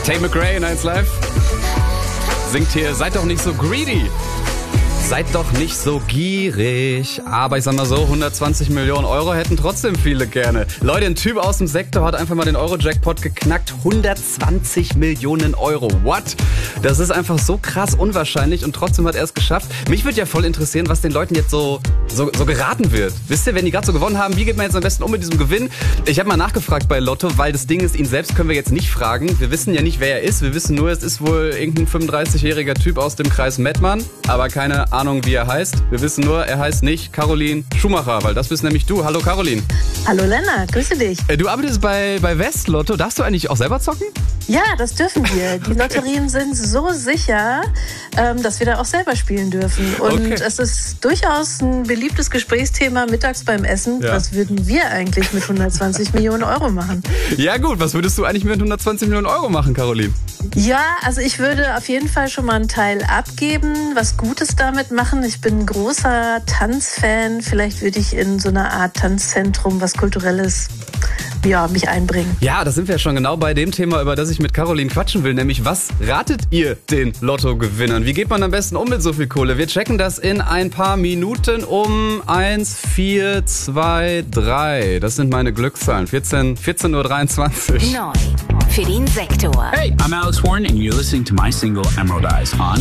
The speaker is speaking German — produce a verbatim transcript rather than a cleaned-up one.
Tate McRae in eins Live singt hier, seid doch nicht so greedy. Seid doch nicht so gierig. Aber ich sag mal so, hundertzwanzig Millionen Euro hätten trotzdem viele gerne. Leute, ein Typ aus dem Sektor hat einfach mal den Euro-Jackpot geknackt. hundertzwanzig Millionen Euro. What? Das ist einfach so krass unwahrscheinlich und trotzdem hat er es geschafft. Mich würde ja voll interessieren, was den Leuten jetzt so, so, so geraten wird. Wisst ihr, wenn die gerade so gewonnen haben, wie geht man jetzt am besten um mit diesem Gewinn? Ich habe mal nachgefragt bei Lotto, weil das Ding ist, ihn selbst können wir jetzt nicht fragen. Wir wissen ja nicht, wer er ist. Wir wissen nur, es ist wohl irgendein fünfunddreißigjähriger Typ aus dem Kreis Mettmann. Aber keine Ahnung, wie er heißt. Wir wissen nur, er heißt nicht Caroline Schumacher, weil das bist nämlich du. Hallo Caroline. Hallo Lennart, grüße dich. Du arbeitest bei, bei Westlotto. Darfst du eigentlich auch selber zocken? Ja, das dürfen wir. Die Lotterien sind so sicher, ähm, dass wir da auch selber spielen dürfen. Und Okay. es ist durchaus ein beliebtes Gesprächsthema mittags beim Essen. Ja. Was würden wir eigentlich mit hundertzwanzig Millionen Euro machen? Ja gut, was würdest du eigentlich mit hundertzwanzig Millionen Euro machen, Caroline? Ja, also ich würde auf jeden Fall schon mal einen Teil abgeben, was Gutes damit machen. Ich bin ein großer Tanzfan. Vielleicht würde ich in so einer Art Tanzzentrum was Kulturelles, ja, mich einbringen. Ja, da sind wir ja schon genau bei dem Thema, über das ich mit Caroline quatschen will, nämlich was ratet ihr den Lottogewinnern? Wie geht man am besten um mit so viel Kohle? Wir checken das in ein paar Minuten um eins, vier, zwei, drei. Das sind meine Glückszahlen. vierzehn, vierzehn Uhr dreiundzwanzig. Neu für den Sektor. Hey, I'm Alex Warren and you're listening to my single Emerald Eyes on